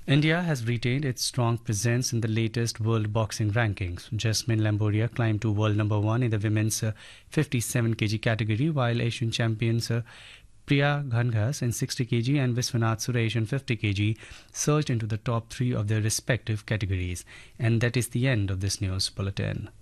India has retained its strong presence in the latest world boxing rankings. Jasmine Lamboria climbed to world number 1 in the women's 57 kg category, while Asian champions Priya Ghanghas in 60 kg and Viswanath Suresh in 50 kg surged into the top 3 of their respective categories. And that is the end of this news bulletin.